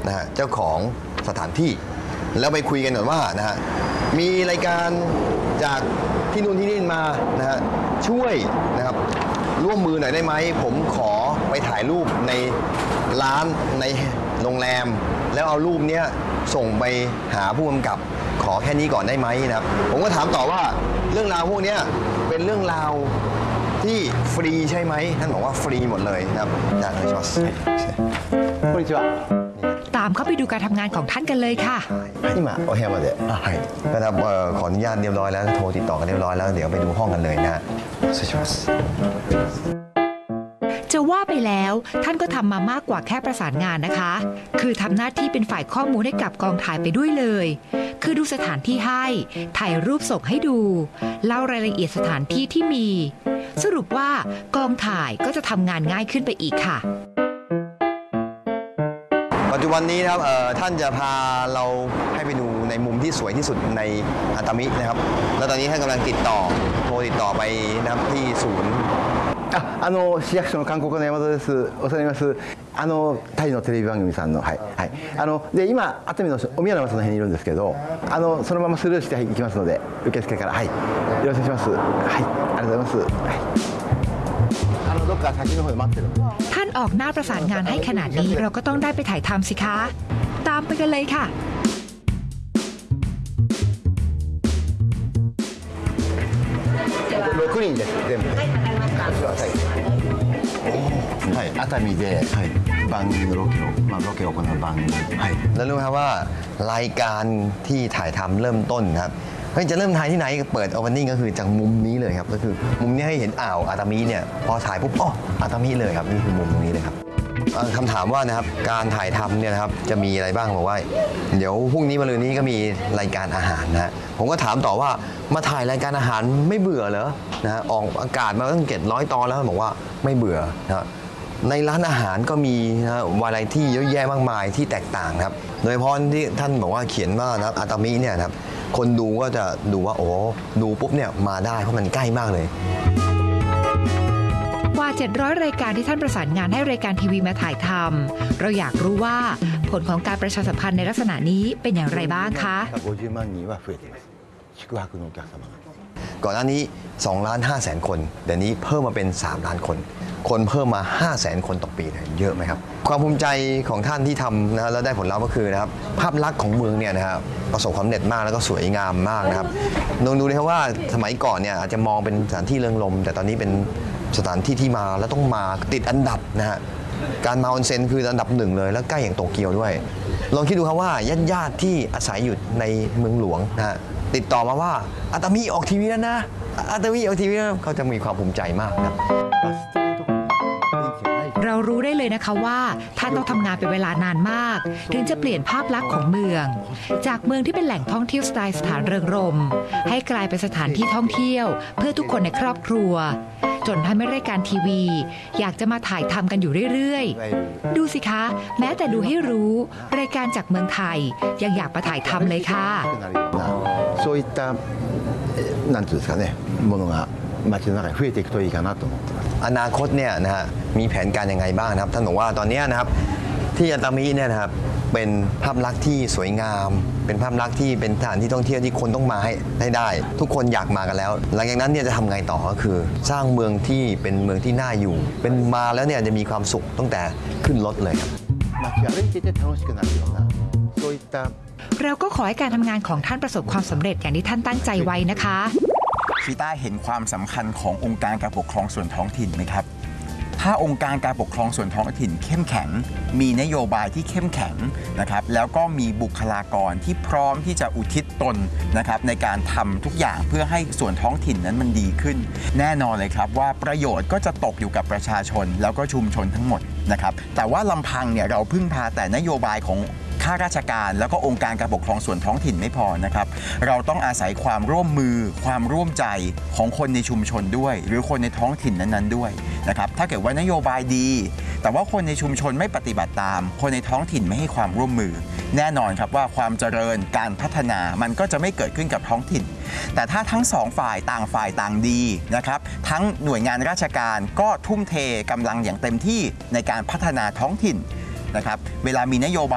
นะฮะเจ้าของสถานที่แล้วไปคุยกันก่อนว่านะฮะมีรายการจากที่นู่นที่นี่มานะฮะช่วยนะครับร่วมมือหน่อยได้ไหมผมขอไปถ่ายรูปในร้านในโรงแรมแล้วเอารูปเนี้ยส่งไปหาผู้กำกับขอแค่นี้ก่อนได้ไหมนะครับผมก็ถามต่อว่าเรื่องราวพวกนี้เป็นเรื่องราวที่ฟรีใช่ไหมท่านบอกว่าฟรีหมดเลยนะครับอยากให้ชอสこんにちはตามเข้าไปดูการทำงานของท่านกันเลยค่ะ今お部屋まではいนะครับขออนุญาตเรียบร้อยแล้วโทรติดต่อกันเรียบร้อยแล้วเดี๋ยวไปดูห้องกันเลยนะ失礼しますจะว่าไปแล้วท่านก็ทำมามากกว่าแค่ประสานงานนะคะคือทำหน้าที่เป็นฝ่ายข้อมูลให้กับกองถ่ายไปด้วยเลยคือดูสถานที่ให้ถ่ายรูปส่งให้ดูเล่ารายละเอียดสถานที่ที่มีสรุปว่ากองถ่ายก็จะทำงานง่ายขึ้นไปอีกค่ะปัจจุบันนี้นะครับท่านจะพาเราให้ไปดูในมุมที่สวยที่สุดในอาตามินะครับแล้วตอนนี้ท่านกำลังโทรติดต่อไปนะครับที่ศูนย์市役所の韓国の山田です。お世話になります。タイのテレビ番組さんの、はい、はい。で、今、熱海のお宮の松の辺にいるんですけど、そのままスルーして行きますので、受付から、はい。よろしくお願いします。はい、ありがとうございます。はい。どっか先の方で待ってる。 ท่านออกหน้าประสานงานให้ขนาดนี้เราก็ต้องได้ไปถ่ายทำสิคะ ตามไปกันเลยค่ะ 6人です、全部。はい、熱海で番組のロケを行う番組。 はい。แล้วรู้ไหมครับว่ารายการที่ถ่ายทำเริ่มต้นครับจะเริ่มถ่ายที่ไหนเปิดโอเปนนิ่งก็คือจากมุมนี้เลยครับก็คือมุมนี้ให้เห็นอ่าวอาตามิเนี่ยพอถ่ายปุ๊บอาตามิเลยครับนี่คือมุมตรงนี้เลยครับคำถามว่านะครับการถ่ายทำเนี่ยนะครับจะมีอะไรบ้างบอกว่าเดี๋ยวพรุ่งนี้มะรืนนี้ก็มีรายการอาหารนะฮะผมก็ถามต่อว่ามาถ่ายรายการอาหารไม่เบื่อเหรอนะฮะออกอากาศมาตั้ง700 ตอนแล้วบอกว่าไม่เบื่อนะในร้านอาหารก็มีนะวาไรตี้เยอะแยะมากมายที่แตกต่างครับโดยเฉพาะที่ท่านบอกว่าเขียนว่านะอาตามิเนี่ยนะครับคนดูก็จะดูว่าโอ้ดูปุ๊บเนี่ยมาได้เพราะมันใกล้มากเลยกว่า700 รายการที่ท่านประสานงานให้รายการทีวีมาถ่ายทำเราอยากรู้ว่าผลของการประชาสัมพันธ์ในลักษณะนี้เป็นอย่างไรบ้างคะ 50万人は増えています宿泊のお客様がก่อนหน้านี้2.5 ล้านคนเดี๋ยวนี้เพิ่มมาเป็น3 ล้านคนเพิ่มมา500,000 คนต่อปีเลยเยอะไหมครับความภูมิใจของท่านที่ทำนะแล้วได้ผลลัพธ์ก็คือนะครับภาพลักษณ์ของเมืองเนี่ยนะครับประสบความสำเร็จมากแล้วก็สวยงามมากนะครับลองดูนะครับว่าสมัยก่อนเนี่ยอาจจะมองเป็นสถานที่เริงรมย์แต่ตอนนี้เป็นสถานที่ที่มาแล้วต้องมาติดอันดับนะฮะการมาออนเซ็นคืออันดับ1เลยแล้วใกล้อย่างโตเกียวด้วยลองคิดดูครับว่าญาติที่อาศัยอยู่ในเมืองหลวงนะฮะติดต่อมาว่าอาตามิออกทีวีแล้วนะอาตามิออกทีวีแล้วเขาจะมีความภูมิใจมากครับเรารู้ได้เลยนะคะว่าท่านต้องทำงานเป็นเวลานานมากถึงจะเปลี่ยนภาพลักษณ์ของเมืองจากเมืองที่เป็นแหล่งท่องเที่ยวสไตล์สถานเริงรมย์ให้กลายเป็นสถานที่ท่องเที่ยวเพื่อทุกคนในครอบครัวจนทำให้รายการทีวีอยากจะมาถ่ายทำกันอยู่เรื่อยๆดูสิคะแม้แต่ดูให้รู้รายการจากเมืองไทยยังอยากมาถ่ายทำเลยค่ะそういったなんていうんですかねものが街の中に増えていくといいかなと思ってますอนาคตเนี่ยนะฮะมีแผนการยังไงบ้างนะครับท่านบอกว่าตอนนี้นะครับที่อาตามิเนี่ยนะครับเป็นภาพลักษณ์ที่สวยงามเป็นภาพลักษณ์ที่เป็นสถานที่ท่องเที่ยวที่คนต้องมาให้ได้ทุกคนอยากมากันแล้วหลังจากนั้นเนี่ยจะทำไงต่อก็คือสร้างเมืองที่เป็นเมืองที่น่าอยู่เป็นมาแล้วเนี่ยจะมีความสุขตั้งแต่ขึ้นรถเลยครับเราก็ขอให้การทำงานของท่านประสบความสำเร็จอย่างที่ท่านตั้งใจไว้นะคะชีต้าเห็นความสำคัญขององค์การการปกครองส่วนท้องถิ่นไหมครับถ้าองค์การการปกครองส่วนท้องถิ่นเข้มแข็งมีนโยบายที่เข้มแข็งนะครับแล้วก็มีบุคลากรที่พร้อมที่จะอุทิศตนนะครับในการทำทุกอย่างเพื่อให้ส่วนท้องถิ่นนั้นมันดีขึ้นแน่นอนเลยครับว่าประโยชน์ก็จะตกอยู่กับประชาชนแล้วก็ชุมชนทั้งหมดนะครับแต่ว่าลำพังเนี่ยเราพึ่งพาแต่นโยบายของข้าราชการแล้วก็องค์การการปกครองส่วนท้องถิ่นไม่พอนะครับเราต้องอาศัยความร่วมมือความร่วมใจของคนในชุมชนด้วยหรือคนในท้องถิ่นนั้นๆด้วยนะครับถ้าเกิดว่านโยบายดีแต่ว่าคนในชุมชนไม่ปฏิบัติตามคนในท้องถิ่นไม่ให้ความร่วมมือแน่นอนครับว่าความเจริญการพัฒนามันก็จะไม่เกิดขึ้นกับท้องถิ่นแต่ถ้าทั้งสองฝ่ายต่างดีนะครับทั้งหน่วยงานราชการก็ทุ่มเทกำลังอย่างเต็มที่ในการพัฒนาท้องถิ่นนะครับเวลามีนโยบ